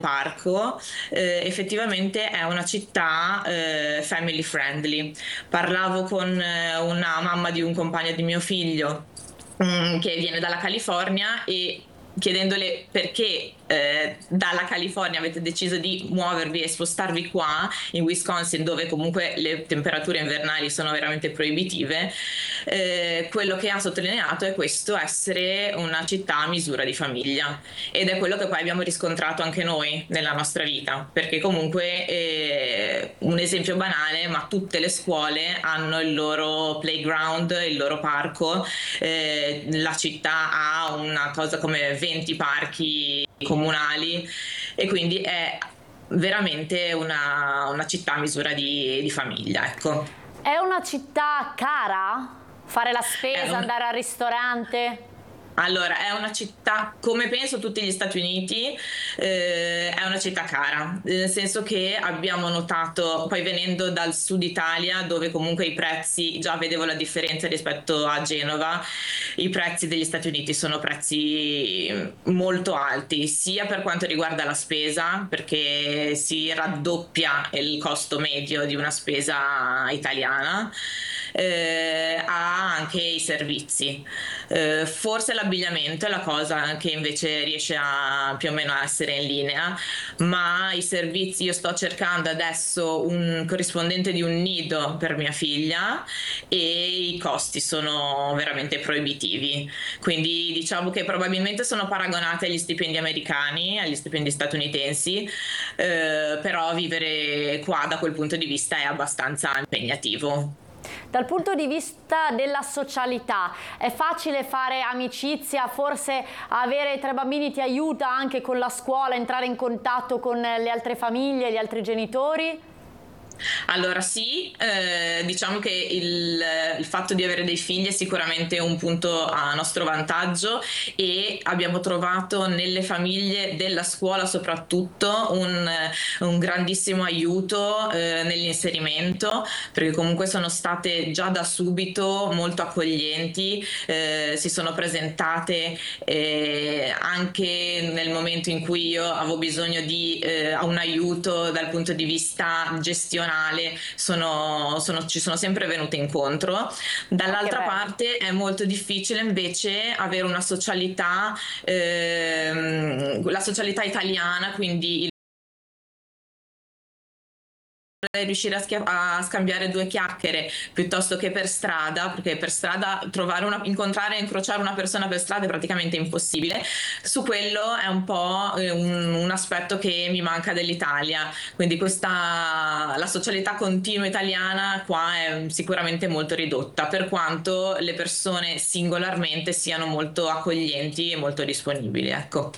parco, effettivamente è una città family friendly. Parlavo con una mamma di un compagno di mio figlio che viene dalla California e chiedendole perché dalla California avete deciso di muovervi e spostarvi qua in Wisconsin, dove comunque le temperature invernali sono veramente proibitive, quello che ha sottolineato è questo essere una città a misura di famiglia, ed è quello che poi abbiamo riscontrato anche noi nella nostra vita, perché comunque un esempio banale, ma tutte le scuole hanno il loro playground, il loro parco, la città ha una cosa come 20 parchi comunali, e quindi è veramente una città a misura di famiglia, ecco. È una città cara? Fare la spesa, andare al ristorante? Allora, è una città, come penso tutti gli Stati Uniti, è una città cara, nel senso che abbiamo notato, poi venendo dal sud Italia, dove comunque i prezzi, già vedevo la differenza rispetto a Genova, i prezzi degli Stati Uniti sono prezzi molto alti, sia per quanto riguarda la spesa, perché si raddoppia il costo medio di una spesa italiana, ha anche i servizi. Forse l'abbigliamento è la cosa che invece riesce a più o meno a essere in linea, ma i servizi, io sto cercando adesso un corrispondente di un nido per mia figlia e i costi sono veramente proibitivi, quindi diciamo che probabilmente sono paragonate agli stipendi americani, agli stipendi statunitensi, però vivere qua da quel punto di vista è abbastanza impegnativo. Dal punto di vista della socialità, è facile fare amicizia? Forse avere 3 bambini ti aiuta anche con la scuola, entrare in contatto con le altre famiglie, gli altri genitori? Allora sì, diciamo che il fatto di avere dei figli è sicuramente un punto a nostro vantaggio, e abbiamo trovato nelle famiglie della scuola soprattutto un grandissimo aiuto nell'inserimento, perché comunque sono state già da subito molto accoglienti, si sono presentate anche nel momento in cui io avevo bisogno di un aiuto dal punto di vista gestionale, ci sono sempre venute incontro. Dall'altra parte è molto difficile invece avere una socialità, la socialità italiana, quindi riuscire a scambiare due chiacchiere piuttosto che per strada, perché per strada incontrare e incrociare una persona per strada è praticamente impossibile. Su quello è un po' un aspetto che mi manca dell'Italia, quindi la socialità continua italiana qua è sicuramente molto ridotta, per quanto le persone singolarmente siano molto accoglienti e molto disponibili, ecco.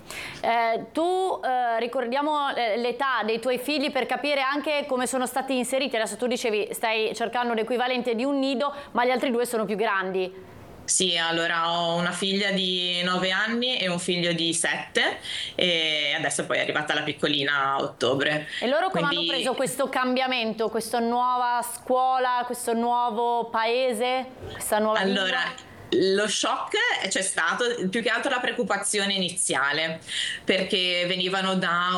Ricordiamo l'età dei tuoi figli per capire anche come sono stati inseriti. Adesso tu dicevi stai cercando l'equivalente di un nido, ma gli altri due sono più grandi. Sì, allora ho una figlia di 9 anni e un figlio di 7, e adesso poi è arrivata la piccolina a ottobre. E loro come hanno preso questo cambiamento, questa nuova scuola, questo nuovo paese, questa nuova lingua? Lo shock c'è stato, più che altro la preoccupazione iniziale, perché venivano da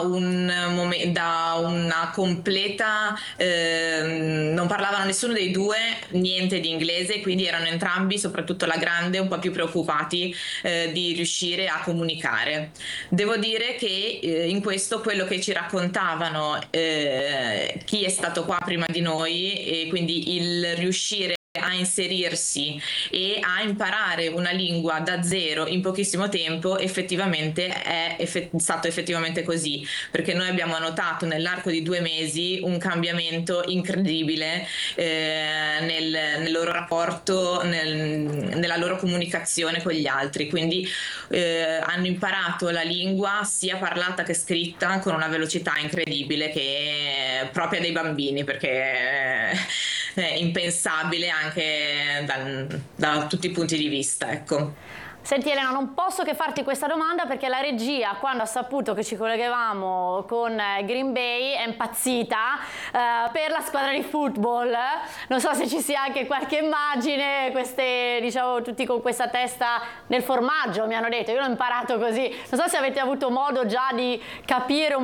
una completa, non parlavano nessuno dei due niente di inglese, quindi erano entrambi, soprattutto la grande, un po' più preoccupati di riuscire a comunicare. Devo dire che in questo quello che ci raccontavano chi è stato qua prima di noi, e quindi il riuscire a inserirsi e a imparare una lingua da zero in pochissimo tempo effettivamente è stato effettivamente così, perché noi abbiamo notato nell'arco di 2 mesi un cambiamento incredibile nel loro rapporto, nella loro comunicazione con gli altri, quindi hanno imparato la lingua sia parlata che scritta con una velocità incredibile, che è propria dei bambini, perché è impensabile anche da tutti i punti di vista, ecco. Senti Elena, non posso che farti questa domanda perché la regia, quando ha saputo che ci collegavamo con Green Bay, è impazzita per la squadra di football. Non so se ci sia anche qualche immagine, queste, diciamo, tutti con questa testa nel formaggio, mi hanno detto, io l'ho imparato così. Non so se avete avuto modo già di capire un